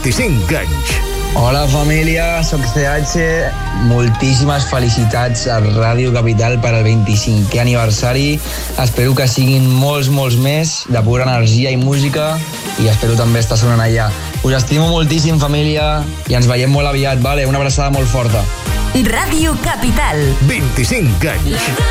25 anys. Hola família, soc CH. Moltíssimes felicitats a Ràdio Capital per al 25è aniversari. Espero que siguin molts més, de pura energia i música, i espero també estar sonant allà. Us estimo moltíssim, família, i ens veiem molt aviat, vale? Una abraçada molt forta. Ràdio Capital. 25 anys.